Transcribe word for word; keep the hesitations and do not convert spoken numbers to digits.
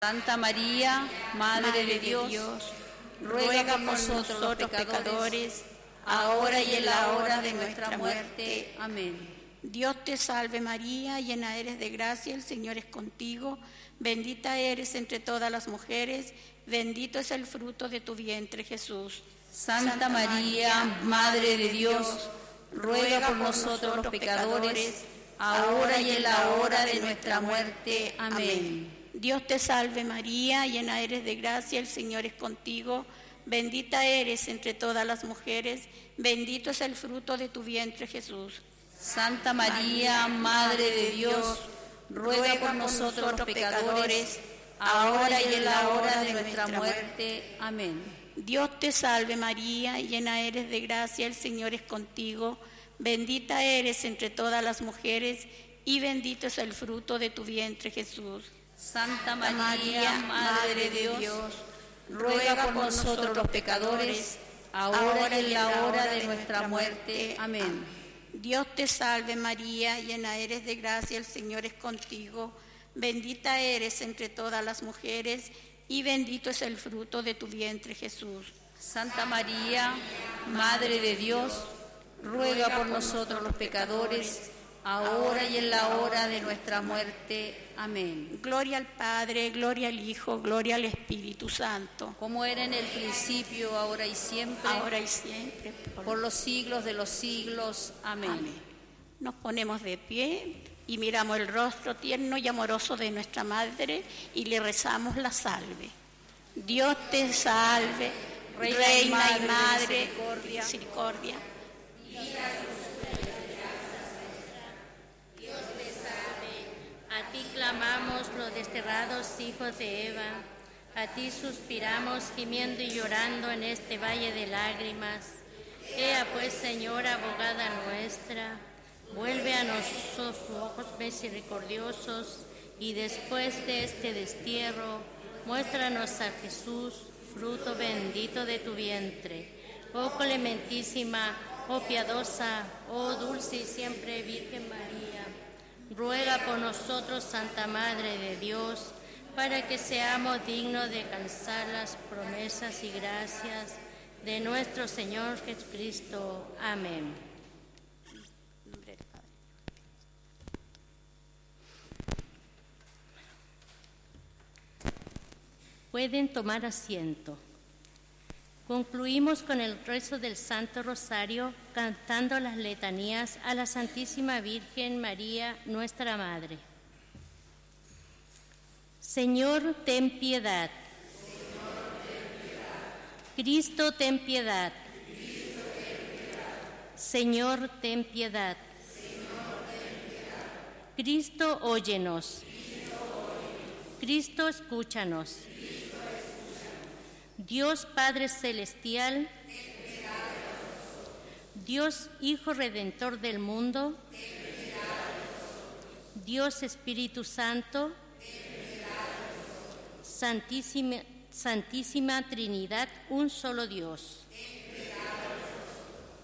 Santa María, Madre, Madre de Dios, Dios ruega, ruega por nosotros, nosotros los pecadores, ahora y en la hora de nuestra muerte. Amén. Dios te salve María, llena eres de gracia, el Señor es contigo, bendita eres entre todas las mujeres, bendito es el fruto de tu vientre Jesús. Santa, Santa María, Madre de Dios, ruega por nosotros los pecadores, ahora y en la hora de nuestra muerte. Amén. Dios te salve María, llena eres de gracia, el Señor es contigo, bendita eres entre todas las mujeres, bendito es el fruto de tu vientre Jesús. Santa María, Madre de Dios, ruega por nosotros los pecadores, ahora y en la hora de nuestra muerte. Amén. Dios te salve María, llena eres de gracia, el Señor es contigo, bendita eres entre todas las mujeres y bendito es el fruto de tu vientre Jesús. Santa María, Madre de Dios, ruega por nosotros los pecadores, ahora y en la hora de nuestra muerte. Amén. Dios te salve María, llena eres de gracia, el Señor es contigo, bendita eres entre todas las mujeres y bendito es el fruto de tu vientre Jesús. Santa María, Madre de Dios, ruega por nosotros los pecadores, ahora y en la hora de nuestra muerte. Amén. Gloria al Padre, gloria al Hijo, gloria al Espíritu Santo. Como era en el principio, ahora y siempre. Ahora y siempre. Por, por los siglos de los siglos. Amén. Amén. Nos ponemos de pie y miramos el rostro tierno y amoroso de nuestra Madre y le rezamos la salve. Dios te salve, Reina, Reina y Madre, y madre misericordia. misericordia. A ti clamamos los desterrados hijos de Eva, a ti suspiramos gimiendo y llorando en este valle de lágrimas. Ea pues, Señora, abogada nuestra, vuelve a nosotros tus ojos misericordiosos y después de este destierro, muéstranos a Jesús, fruto bendito de tu vientre. Oh clementísima, oh piadosa, oh dulce y siempre Virgen María, ruega por nosotros, Santa Madre de Dios, para que seamos dignos de alcanzar las promesas y gracias de nuestro Señor Jesucristo. Amén. Pueden tomar asiento. Concluimos con el rezo del Santo Rosario, cantando las letanías a la Santísima Virgen María, nuestra Madre. Señor, ten piedad. Señor, ten piedad. Cristo, ten piedad. Cristo, ten piedad. Señor, ten piedad. Señor, ten piedad. Cristo, óyenos. Cristo, óyenos. Cristo, escúchanos. Dios Padre Celestial, Dios Hijo Redentor del mundo, Dios Espíritu Santo, Santísima, Santísima Trinidad, un solo Dios.